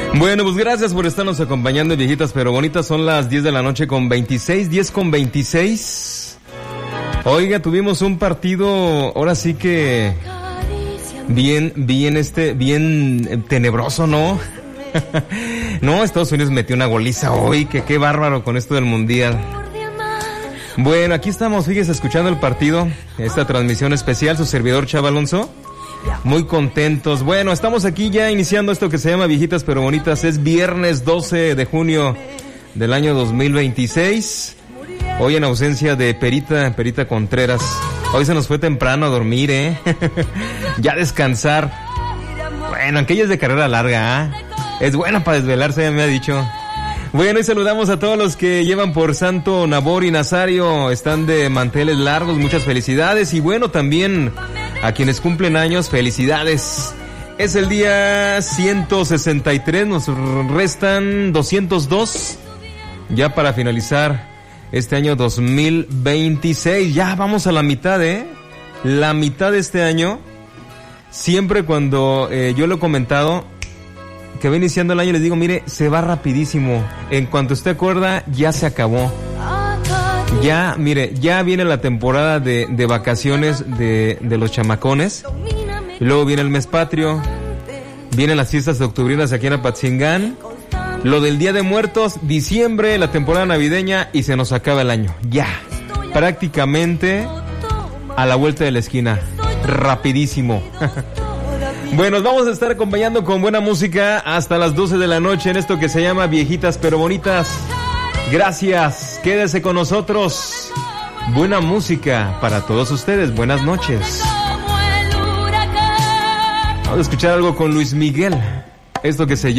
Bueno, pues gracias por estarnos acompañando, viejitas pero bonitas. Son las 10 de la noche con 26, 10 con 26. Oiga, tuvimos un partido, ahora sí que bien tenebroso, ¿no? No, Estados Unidos metió una goliza hoy, que qué bárbaro con esto del mundial. Bueno, aquí estamos, fíjese, escuchando el partido, esta transmisión especial, su servidor Chava Alonso. Muy contentos. Bueno, estamos aquí ya iniciando esto que se llama Viejitas pero Bonitas. Es viernes 12 de junio del año 2026. Hoy en ausencia de Perita Contreras. Hoy se nos fue temprano a dormir, ya descansar. Bueno, aunque ella es de carrera larga, es buena para desvelarse, ya me ha dicho. Bueno, y saludamos a todos los que llevan por santo Nabor y Nazario. Están de manteles largos, muchas felicidades. Y bueno, también a quienes cumplen años, felicidades. Es el día 163, nos restan 202 ya para finalizar este año 2026. Ya vamos a la mitad, la mitad de este año. Siempre cuando yo lo he comentado, que va iniciando el año, les digo, mire, se va rapidísimo. En cuanto usted acuerda, ya se acabó. Ya, mire, ya viene la temporada de vacaciones de los chamacones. Y luego viene el mes patrio. Vienen las fiestas de octubrinas aquí en Apatzingán. Lo del Día de Muertos, diciembre, la temporada navideña y se nos acaba el año. Ya, prácticamente a la vuelta de la esquina. Rapidísimo. Bueno, nos vamos a estar acompañando con buena música hasta las 12 de la noche en esto que se llama Viejitas pero Bonitas. Gracias, quédese con nosotros. Buena música para todos ustedes, buenas noches. Vamos a escuchar algo con Luis Miguel. Esto que se llama